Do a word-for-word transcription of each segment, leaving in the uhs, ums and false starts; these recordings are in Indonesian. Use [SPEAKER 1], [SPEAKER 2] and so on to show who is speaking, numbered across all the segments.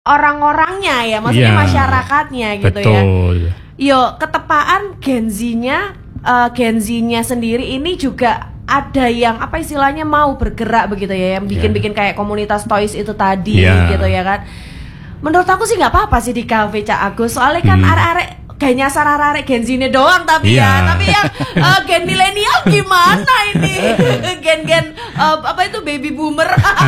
[SPEAKER 1] orang-orangnya ya, maksudnya ya, masyarakatnya gitu
[SPEAKER 2] betul.
[SPEAKER 1] ya. Yo, ketepaan Gen Z-nya, uh, Gen Z-nya sendiri ini juga ada yang apa istilahnya mau bergerak begitu ya, yang bikin-bikin kayak komunitas toys itu tadi ya, gitu ya kan. Menurut aku sih nggak apa-apa sih di kafe Cak Agus, soalnya kan hmm. arek-arek kayak nyasar arek-arek Gen Z-nya doang tapi yeah. ya, tapi yang uh, gen milenial gimana ini? Gen-gen uh, apa itu baby boomer?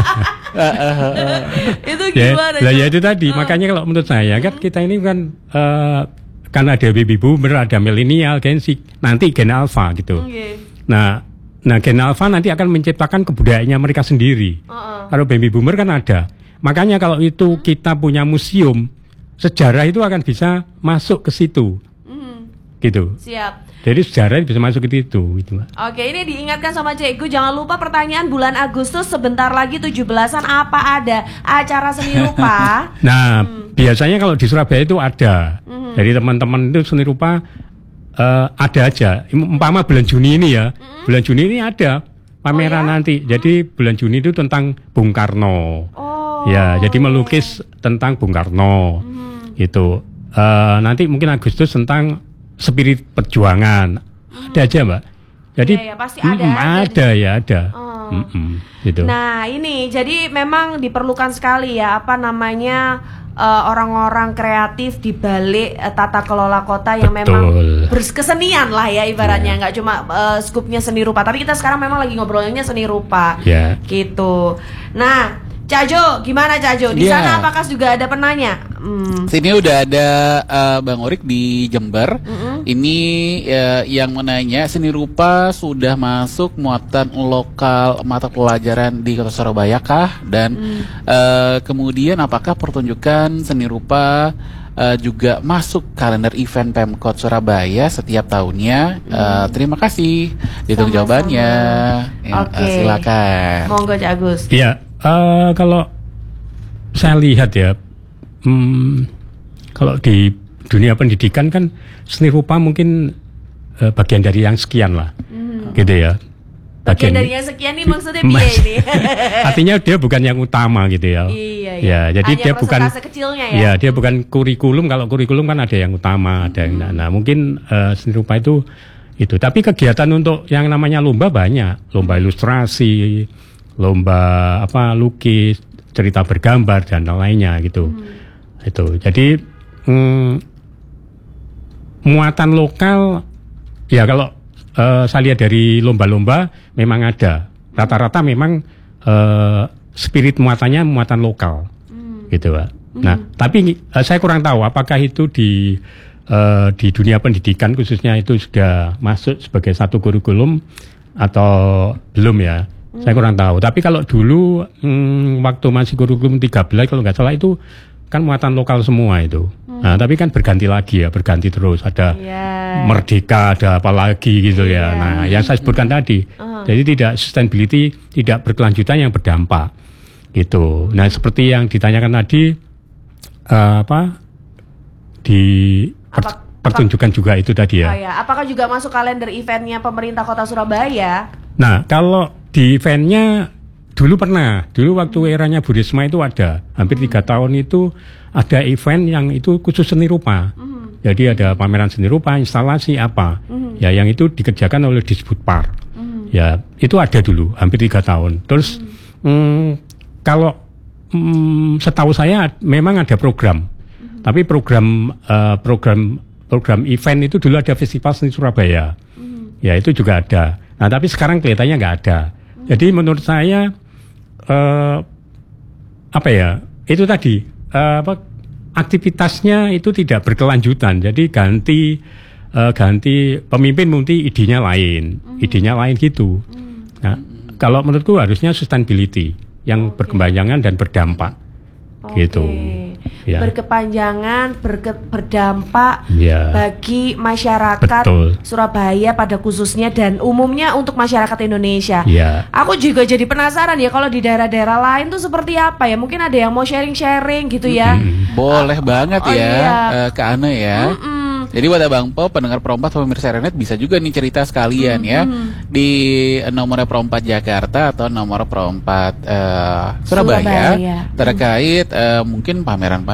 [SPEAKER 1] Itu gimana?
[SPEAKER 2] Ya, ya itu tadi, uh. makanya kalau menurut saya kan kita ini kan uh, kan ada baby boomer, ada milenial, Gen Z, nanti Gen Alpha gitu. Okay. Nah, nah Gen Alpha nanti akan menciptakan kebudayaannya mereka sendiri. Uh-uh. Kalau baby boomer kan ada. Makanya kalau itu kita punya museum sejarah itu akan bisa masuk ke situ, mm. gitu.
[SPEAKER 1] Siap.
[SPEAKER 2] Jadi sejarah bisa masuk ke situ, gitu.
[SPEAKER 1] Oke, ini diingatkan sama Cikgu, jangan lupa pertanyaan bulan Agustus sebentar lagi tujuh belasan apa ada acara seni rupa?
[SPEAKER 2] Nah, hmm. biasanya kalau di Surabaya itu ada. Hmm. Jadi teman-teman itu seni rupa uh, ada aja. Umpama bulan Juni ini ya, hmm. bulan Juni ini ada pameran oh, ya? nanti. Jadi hmm. bulan Juni itu tentang Bung Karno. Oh. Ya, jadi melukis tentang Bung Karno. Hmm. Itu uh, nanti mungkin Agustus tentang spirit perjuangan hmm. ada aja Mbak. Jadi
[SPEAKER 1] ya, ya, pasti ada,
[SPEAKER 2] mm,
[SPEAKER 1] ada,
[SPEAKER 2] ada ya ada.
[SPEAKER 1] Oh.
[SPEAKER 2] Mm -mm, gitu.
[SPEAKER 1] Nah ini jadi memang diperlukan sekali ya apa namanya uh, orang-orang kreatif di balik uh, tata kelola kota yang Betul. memang berkesenian lah ya ibaratnya, nggak yeah. cuma uh, skupnya seni rupa. Tapi kita sekarang memang lagi ngobrolnya seni rupa, yeah. gitu. Nah. Cak Jo, gimana Cak Jo? Di yeah. sana apakah juga ada penanya?
[SPEAKER 3] Hmm. Sini udah ada uh, Bang Orik di Jember. Mm-hmm. Ini uh, yang menanya seni rupa sudah masuk muatan lokal mata pelajaran di Kota Surabaya kah? Dan mm. uh, kemudian apakah pertunjukan seni rupa uh, juga masuk kalender event Pemkot Surabaya setiap tahunnya? Mm. Uh, terima kasih. Ditunggu jawabannya. Ya,
[SPEAKER 1] Oke. Okay.
[SPEAKER 3] Uh, silakan.
[SPEAKER 1] Monggo Cak Agus.
[SPEAKER 2] Iya. Uh, kalau saya lihat ya, hmm, kalau di dunia pendidikan kan seni rupa mungkin uh, bagian dari yang sekian lah, hmm. gitu ya.
[SPEAKER 1] Bagian, bagian dari yang sekian nih maksudnya biaya ini.
[SPEAKER 2] Artinya dia bukan yang utama gitu ya.
[SPEAKER 1] Iya, iya.
[SPEAKER 2] Ya, jadi
[SPEAKER 1] hanya
[SPEAKER 2] dia bukan.
[SPEAKER 1] Kecilnya ya.
[SPEAKER 2] Ya, dia bukan kurikulum. Kalau kurikulum kan ada yang utama, ada yang. Hmm. Nah, mungkin uh, seni rupa itu itu. Tapi kegiatan untuk yang namanya lomba banyak, lomba ilustrasi. Lomba apa lukis, cerita bergambar dan lainnya gitu. Hmm. Itu. Jadi mm, muatan lokal ya kalau uh, saya lihat dari lomba-lomba memang ada. Rata-rata memang uh, spirit muatannya muatan lokal. Hmm. Gitu, Pak. Hmm. Nah, tapi uh, saya kurang tahu apakah itu di uh, di dunia pendidikan khususnya itu sudah masuk sebagai satu kurikulum atau belum ya. Hmm. Saya kurang tahu. Tapi kalau dulu hmm, waktu masih kurikulum tiga belas kalau nggak salah itu kan muatan lokal semua itu. Hmm. Nah, tapi kan berganti lagi ya, berganti terus. Ada yeah. Merdeka, ada apa lagi gitu yeah. ya. Nah, yang saya sebutkan hmm. tadi. Uh. Jadi tidak sustainability, tidak berkelanjutan yang berdampak. Gitu. Nah, seperti yang ditanyakan tadi uh, apa di
[SPEAKER 1] apa,
[SPEAKER 2] pertunjukan apa, juga itu tadi ya.
[SPEAKER 1] Oh ya. Apakah juga masuk kalender eventnya pemerintah Kota Surabaya?
[SPEAKER 2] Nah, kalau di eventnya dulu pernah, dulu waktu eranya Bu Risma itu ada, hampir tiga hmm. tahun itu ada event yang itu khusus seni rupa. Hmm. Jadi ada pameran seni rupa, instalasi apa, hmm. ya yang itu dikerjakan oleh Disbudpar. Hmm. Ya itu ada dulu, hampir tiga tahun. Terus hmm. hmm, kalau hmm, setahu saya memang ada program, hmm. tapi program uh, program program event itu dulu ada Festival Seni Surabaya. Hmm. Ya itu juga ada. Nah tapi sekarang kelihatannya nggak ada. Jadi menurut saya uh, apa ya itu tadi uh, apa aktivitasnya itu tidak berkelanjutan. Jadi ganti uh, ganti pemimpin mungkin idenya lain, mm. idenya lain gitu. Mm. Nah kalau menurutku harusnya sustainability yang okay. berkepanjangan dan berdampak, okay. gitu. Ya.
[SPEAKER 1] Berkepanjangan, berke, berdampak
[SPEAKER 2] ya.
[SPEAKER 1] bagi masyarakat Betul. Surabaya pada khususnya dan umumnya untuk masyarakat Indonesia.
[SPEAKER 2] Ya.
[SPEAKER 1] Aku juga jadi penasaran ya kalau di daerah-daerah lain tuh seperti apa ya? Mungkin ada yang mau sharing-sharing gitu ya?
[SPEAKER 3] Mm-hmm. Boleh uh, banget oh, ya, iya. uh, ke Ana ya.
[SPEAKER 1] Mm-mm.
[SPEAKER 3] Jadi buat Abang Po, pendengar Perompat, pemirsa Renet bisa juga nih cerita sekalian hmm, ya hmm. di nomor Perompat Jakarta atau nomor Perompat uh, Surabaya, Surabaya terkait uh, mungkin pameran